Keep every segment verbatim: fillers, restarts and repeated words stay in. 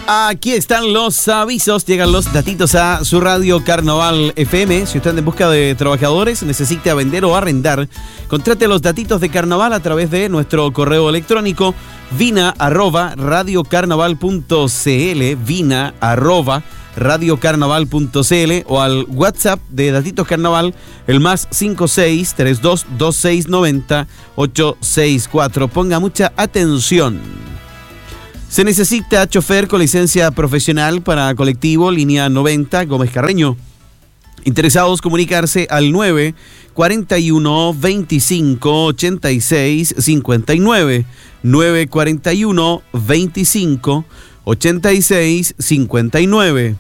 Aquí están los avisos, llegan los datitos a su radio Carnaval F M. Si usted en busca de trabajadores, necesita vender o arrendar, contrate los datitos de Carnaval a través de nuestro correo electrónico vina arroba radiocarnaval punto cl, vina arroba radiocarnaval punto cl, o al WhatsApp de Datitos Carnaval, el más cinco seis tres dos dos seis nueve cero ocho seis cuatro. Ponga mucha atención. Se necesita chofer con licencia profesional para colectivo línea noventa Gómez Carreño. Interesados, comunicarse al nueve cuarenta y uno veinticinco ochenta y seis cincuenta y nueve, nueve cuarenta y uno veinticinco ochenta y seis cincuenta y nueve.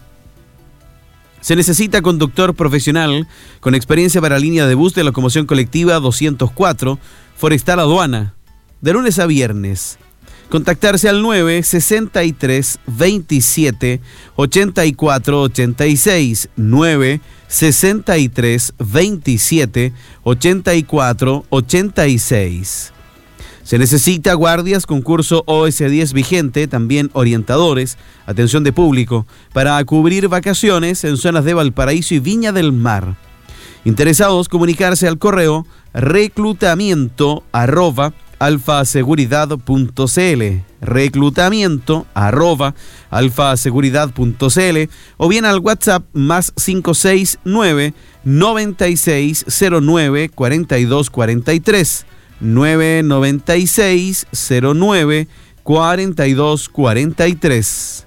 Se necesita conductor profesional con experiencia para línea de bus de locomoción colectiva doscientos cuatro, Forestal Aduana, de lunes a viernes. Contactarse al nueve sesenta y tres veintisiete ochenta y cuatro ochenta y seis, nueve sesenta y tres veintisiete ochenta y cuatro ochenta y seis. Se necesita guardias con curso O S diez vigente, también orientadores, atención de público, para cubrir vacaciones en zonas de Valparaíso y Viña del Mar. Interesados, comunicarse al correo reclutamiento arroba alfaseguridad punto cl, reclutamiento arroba alfaseguridad punto cl, o bien al WhatsApp más cinco seis nueve noventa y seis cero nueve cuarenta y dos cuarenta y tres, nueve noventa y seis cero nueve cuarenta y dos cuarenta y tres.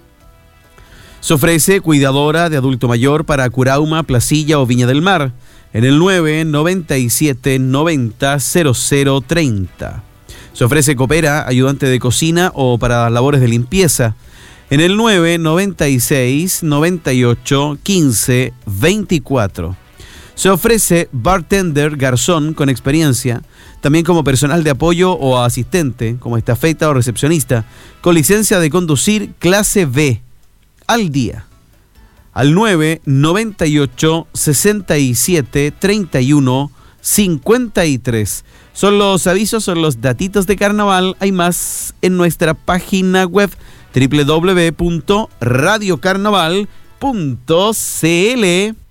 Se ofrece cuidadora de adulto mayor para Curauma, Placilla o Viña del Mar en el nueve noventa y siete noventa cero cero treinta. Se ofrece copera, ayudante de cocina o para labores de limpieza en el nueve noventa y seis noventa y ocho quince veinticuatro. Se ofrece bartender, garzón con experiencia, también como personal de apoyo o asistente, como estafeta o recepcionista, con licencia de conducir clase B, al día. Al nueve noventa y ocho sesenta y siete treinta y uno cincuenta y tres. Son los avisos, son los datitos de Carnaval. Hay más en nuestra página web doble u doble u doble u punto radiocarnaval punto cl.